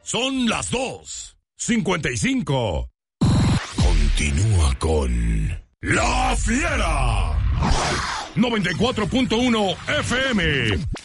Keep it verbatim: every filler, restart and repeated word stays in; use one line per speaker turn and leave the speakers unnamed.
Son las dos cincuenta y cinco. Continúa con La Fiera. noventa y cuatro punto uno F M.